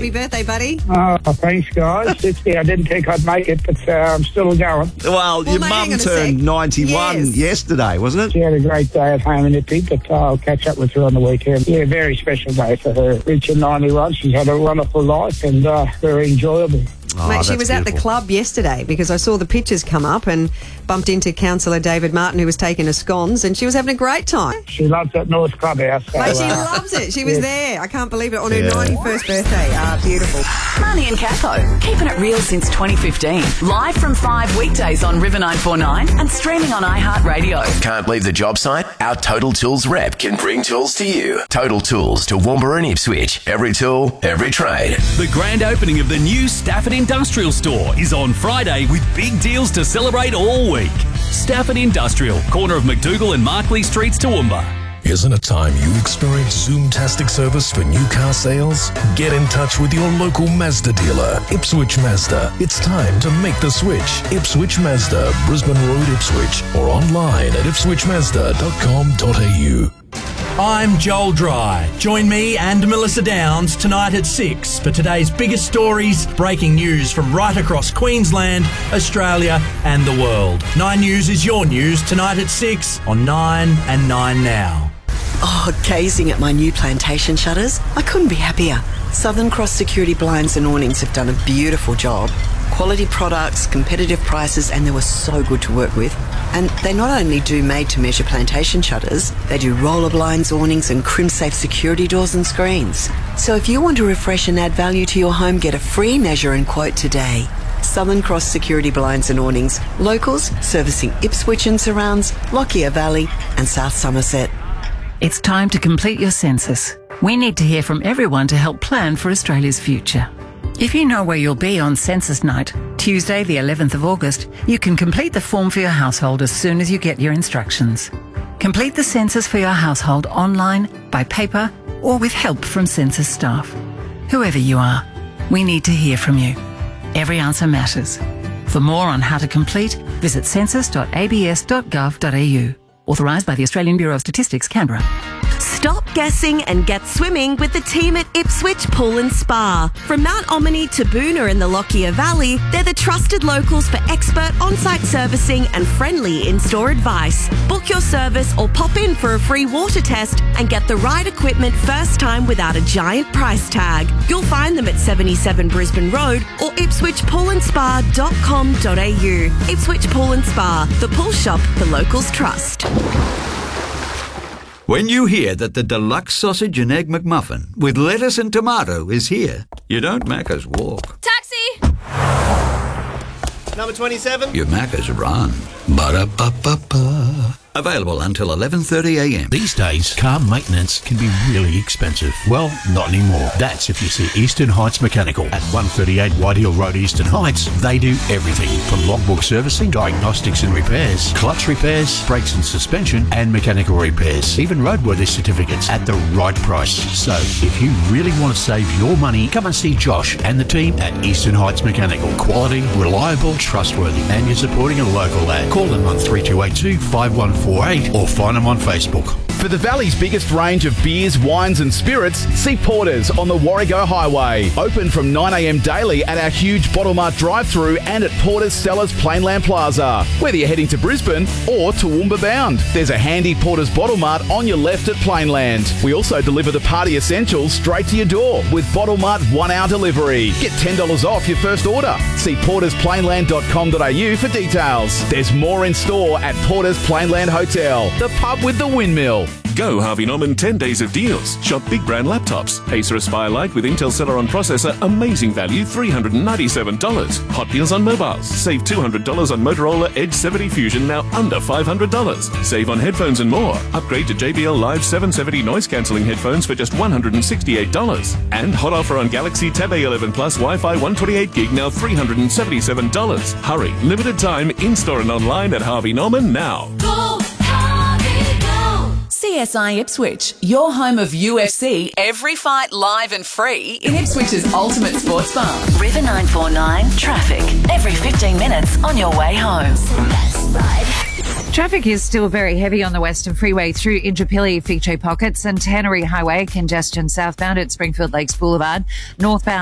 Happy birthday, buddy. Oh, thanks, guys. 60. I didn't think I'd make it, but I'm still going. Well, your mum turned 91 yesterday, wasn't it? She had a great day at home in Ippi, but I'll catch up with her on the weekend. Yeah, very special day for her. Reaching 91, she's had a wonderful life and very enjoyable. Oh, mate, she was at the club yesterday because I saw the pictures come up and bumped into Councillor David Martin, who was taking her scones, and she was having a great time. She loves that North Clubhouse. So, mate, she loves it. She was there. I can't believe it, on her 91st birthday. Beautiful. Marnie and Catho, keeping it real since 2015. Live from 5 weekdays on River 949 and streaming on iHeartRadio. Can't leave the job site? Our Total Tools rep can bring tools to you. Total Tools to Toowoomba and Ipswich. Every tool, every trade. The grand opening of the new Stafford Industrial Store is on Friday with big deals to celebrate all week. Stafford Industrial, corner of McDougall and Markley Streets, Toowoomba. Isn't it time you experience Zoomtastic service for new car sales? Get in touch with your local Mazda dealer, Ipswich Mazda. It's time to make the switch. Ipswich Mazda, Brisbane Road, Ipswich, or online at ipswichmazda.com.au. I'm Joel Dry. Join me and Melissa Downs tonight at 6 for today's biggest stories, breaking news from right across Queensland, Australia and the world. 9 News is your news tonight at 6 on 9 and 9 Now. Oh, gazing at my new plantation shutters, I couldn't be happier. Southern Cross Security Blinds and Awnings have done a beautiful job. Quality products, competitive prices, and they were so good to work with. And they not only do made-to-measure plantation shutters, they do roller blinds, awnings and crim-safe security doors and screens. So if you want to refresh and add value to your home, get a free measure and quote today. Southern Cross Security Blinds and Awnings. Locals servicing Ipswich and surrounds, Lockyer Valley and South Somerset. It's time to complete your census. We need to hear from everyone to help plan for Australia's future. If you know where you'll be on census night, Tuesday the 11th of August, you can complete the form for your household as soon as you get your instructions. Complete the census for your household online, by paper, or with help from census staff. Whoever you are, we need to hear from you. Every answer matters. For more on how to complete, visit census.abs.gov.au. Authorised by the Australian Bureau of Statistics, Canberra. Stop guessing and get swimming with the team at Ipswich Pool and Spa. From Mount Omni to Boona in the Lockyer Valley, they're the trusted locals for expert on-site servicing and friendly in-store advice. Book your service or pop in for a free water test and get the right equipment first time without a giant price tag. You'll find them at 77 Brisbane Road or ipswichpoolandspa.com.au. Ipswich Pool and Spa, the pool shop the locals trust. When you hear that the deluxe sausage and egg McMuffin with lettuce and tomato is here, you don't Macca's walk. Taxi! Number 27. You Macca's run. Ba-da-ba-ba-ba. Available until 11:30am. These days, car maintenance can be really expensive. Well, not anymore. That's if you see Eastern Heights Mechanical at 138 White Hill Road, Eastern Heights. They do everything from logbook servicing, diagnostics and repairs, clutch repairs, brakes and suspension, and mechanical repairs. Even roadworthy certificates at the right price. So, if you really want to save your money, come and see Josh and the team at Eastern Heights Mechanical. Quality, reliable, trustworthy, and you're supporting a local lad. Call them on 3282 5148 or find them on Facebook. For the Valley's biggest range of beers, wines and spirits, see Porter's on the Warrego Highway. Open from 9am daily at our huge Bottle Mart drive-thru and at Porter's Cellars Plainland Plaza. Whether you're heading to Brisbane or Toowoomba bound, there's a handy Porter's Bottle Mart on your left at Plainland. We also deliver the party essentials straight to your door with Bottle Mart 1 hour delivery. Get $10 off your first order. See portersplainland.com.au for details. There's more in store at Porter's Plainland Hotel, the pub with the windmill. Go Harvey Norman 10 days of deals. Shop big brand laptops. Acer Aspire Lite with Intel Celeron processor, amazing value, $397. Hot deals on mobiles. Save $200 on Motorola Edge 70 Fusion, now under $500. Save on headphones and more. Upgrade to JBL Live 770 noise cancelling headphones for just $168. And hot offer on Galaxy Tab A11 Plus Wi-Fi 128 gig, now $377. Hurry, limited time, in-store and online at Harvey Norman now. CSI Ipswich, your home of UFC, every fight live and free in Ipswich's ultimate sports bar. River 949 traffic every 15 minutes on your way home. Traffic is still very heavy on the Western Freeway through Indooroopilly, Fig Tree Pockets and Tannery Highway. Congestion southbound at Springfield Lakes Boulevard. Northbound